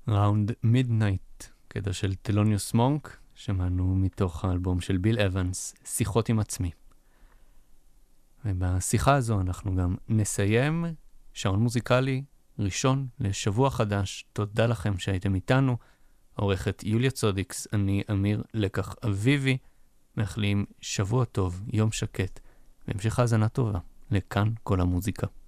ראונד מידנייט, קטע של תלוניוס מונק, שמענו מתוך האלבום של ביל אבנס, שיחות עם עצמי. ובשיחה הזו אנחנו גם נסיים שעון מוזיקלי ראשון לשבוע חדש. תודה לכם שהייתם איתנו. עורכת יוליה צודיקס, אני אמיר לקח אביבי. מאחלים שבוע טוב, יום שקט, והמשך האזנה טובה לכאן כל המוזיקה.